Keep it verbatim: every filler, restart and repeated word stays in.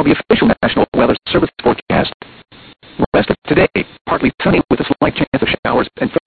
the official National Weather Service forecast. Rest of today, partly sunny with a slight chance of showers and